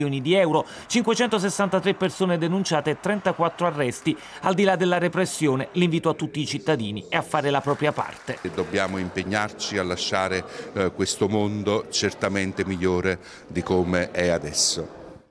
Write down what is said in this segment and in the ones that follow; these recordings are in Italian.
di euro, 563 persone denunciate e 34 arresti. Al di là della repressione, l'invito a tutti i cittadini è a fare la propria parte. Dobbiamo impegnarci a lasciare questo mondo certamente migliore di come è adesso.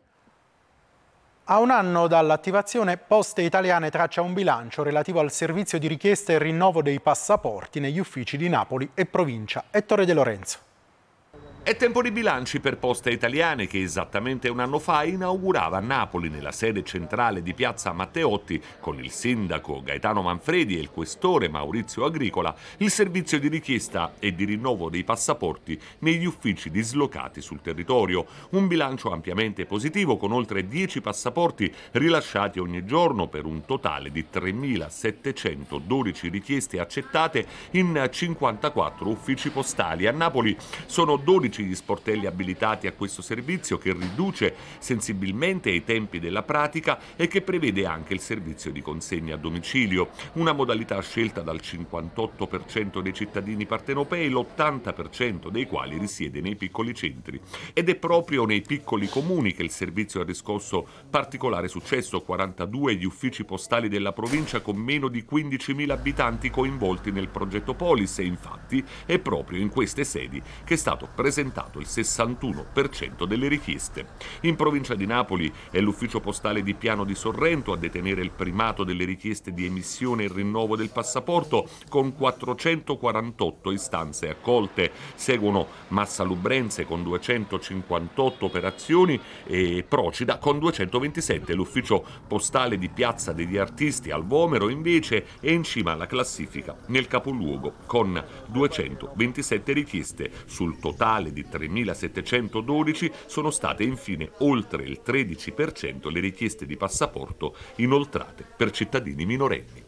A un anno dall'attivazione, Poste Italiane traccia un bilancio relativo al servizio di richiesta e rinnovo dei passaporti negli uffici di Napoli e provincia. Ettore De Lorenzo. È tempo di bilanci per Poste Italiane che esattamente un anno fa inaugurava a Napoli, nella sede centrale di Piazza Matteotti, con il sindaco Gaetano Manfredi e il questore Maurizio Agricola, il servizio di richiesta e di rinnovo dei passaporti negli uffici dislocati sul territorio. Un bilancio ampiamente positivo con oltre 10 passaporti rilasciati ogni giorno per un totale di 3.712 richieste accettate in 54 uffici postali. A Napoli sono 12 gli sportelli abilitati a questo servizio, che riduce sensibilmente i tempi della pratica e che prevede anche il servizio di consegna a domicilio, una modalità scelta dal 58% dei cittadini partenopei, l'80% dei quali risiede nei piccoli centri. Ed è proprio nei piccoli comuni che il servizio ha riscosso particolare successo: 42 gli uffici postali della provincia con meno di 15.000 abitanti coinvolti nel progetto Polis, e infatti è proprio in queste sedi che è stato presentato il 61% delle richieste. In provincia di Napoli è l'ufficio postale di Piano di Sorrento a detenere il primato delle richieste di emissione e rinnovo del passaporto, con 448 istanze accolte. Seguono Massa Lubrense con 258 operazioni e Procida con 227. L'ufficio postale di Piazza degli Artisti al Vomero invece è in cima alla classifica nel capoluogo con 227 richieste. Sul totale di 3.712 sono state infine oltre il 13% le richieste di passaporto inoltrate per cittadini minorenni.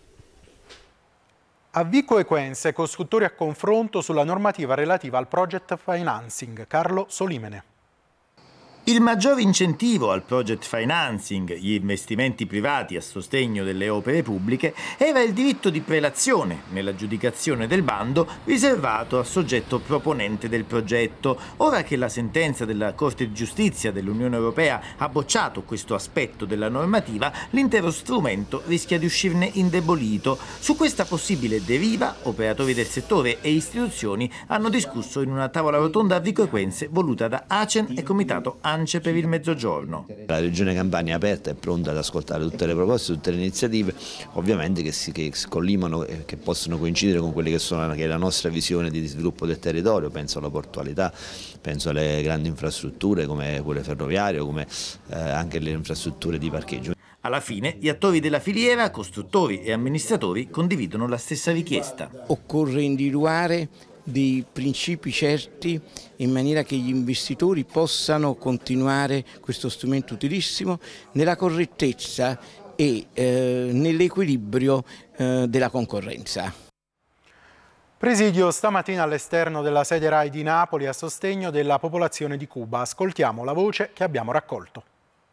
A Vico Equense, costruttori a confronto sulla normativa relativa al project financing. Carlo Solimene. Il maggior incentivo al project financing, gli investimenti privati a sostegno delle opere pubbliche, era il diritto di prelazione nell'aggiudicazione del bando riservato al soggetto proponente del progetto. Ora che la sentenza della Corte di Giustizia dell'Unione Europea ha bocciato questo aspetto della normativa, l'intero strumento rischia di uscirne indebolito. Su questa possibile deriva, operatori del settore e istituzioni hanno discusso in una tavola rotonda a Vico Equense voluta da ACEN e Comitato ANCE per il Mezzogiorno. La Regione Campania è aperta e pronta ad ascoltare tutte le proposte, tutte le iniziative, ovviamente che si collimano e che possono coincidere con quelle che sono anche la nostra visione di sviluppo del territorio. Penso alla portualità, penso alle grandi infrastrutture come quelle ferroviarie, come anche le infrastrutture di parcheggio. Alla fine gli attori della filiera, costruttori e amministratori, condividono la stessa richiesta. Occorre individuare dei principi certi in maniera che gli investitori possano continuare questo strumento utilissimo nella correttezza e nell'equilibrio della concorrenza. Presidio stamattina all'esterno della sede RAI di Napoli a sostegno della popolazione di Cuba. Ascoltiamo la voce che abbiamo raccolto.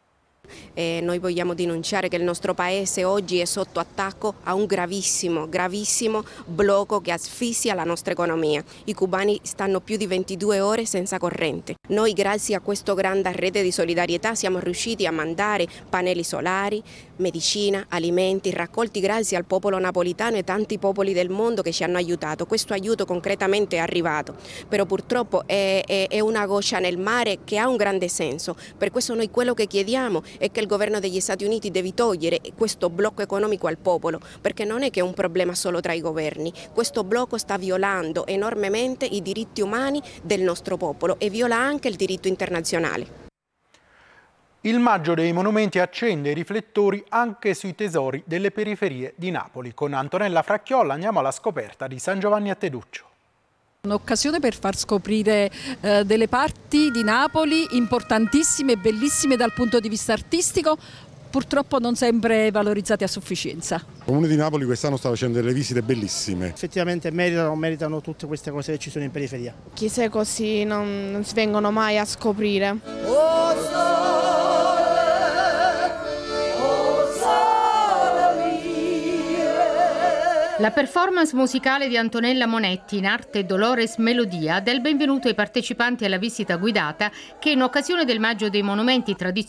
Noi vogliamo denunciare che il nostro paese oggi è sotto attacco a un gravissimo blocco che asfissia la nostra economia. I cubani stanno più di 22 ore senza corrente. Noi grazie a questa grande rete di solidarietà siamo riusciti a mandare pannelli solari, medicina, alimenti, raccolti grazie al popolo napolitano e tanti popoli del mondo che ci hanno aiutato. Questo aiuto concretamente è arrivato, però purtroppo è una goccia nel mare che ha un grande senso. Per questo noi quello che chiediamo è che il governo degli Stati Uniti deve togliere questo blocco economico al popolo, perché non è che è un problema solo tra i governi. Questo blocco sta violando enormemente i diritti umani del nostro popolo e viola anche il diritto internazionale. Il maggio dei monumenti accende i riflettori anche sui tesori delle periferie di Napoli. Con Antonella Fracchiolla andiamo alla scoperta di San Giovanni a Teduccio. Un'occasione per far scoprire delle parti di Napoli importantissime e bellissime dal punto di vista artistico, purtroppo non sempre valorizzate a sufficienza. Il Comune di Napoli quest'anno sta facendo delle visite bellissime. Effettivamente meritano tutte queste cose che ci sono in periferia. Chiese così non si vengono mai a scoprire. La performance musicale di Antonella Monetti in arte Dolores Melodia dà il benvenuto ai partecipanti alla visita guidata che in occasione del Maggio dei Monumenti tradizionali